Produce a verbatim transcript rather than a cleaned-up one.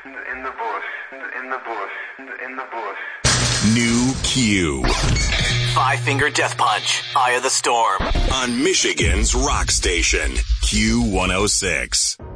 In the bush, in the bush, in the bush. New Q. Five Finger Death Punch, Eye of the Storm. On Michigan's Rock Station, Q one oh six.